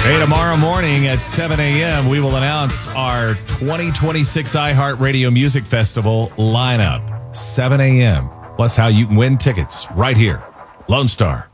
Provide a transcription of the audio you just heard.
Hey, tomorrow morning at 7 a.m., we will announce our 2026 iHeartRadio Music Festival lineup. 7 a.m. Plus how you can win tickets right here. Lone Star